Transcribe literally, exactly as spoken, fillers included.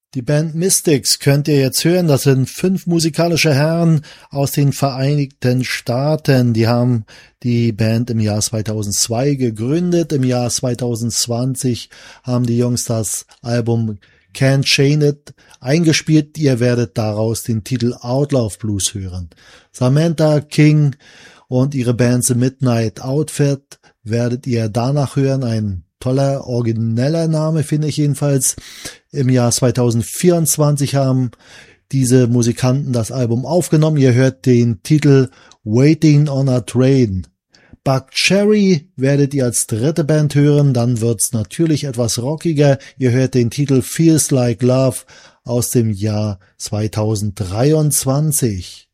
Die Band Mystics könnt ihr jetzt hören. Das sind fünf musikalische Herren aus den Vereinigten Staaten. Die haben die Band im Jahr zweitausendzwei gegründet. Im Jahr zweitausendzwanzig haben die Jungs das Album Can't Chain It eingespielt. Ihr werdet daraus den Titel Outlaw Blues hören. Samantha King und ihre Band The Midnight Outfit werdet ihr danach hören. Ein toller, origineller Name, finde ich jedenfalls. Im Jahr zweitausendvierundzwanzig haben diese Musikanten das Album aufgenommen. Ihr hört den Titel Waiting on a Train. Buckcherry werdet ihr als dritte Band hören. Dann wird's natürlich etwas rockiger. Ihr hört den Titel Feels Like Love aus dem Jahr zweitausenddreiundzwanzig.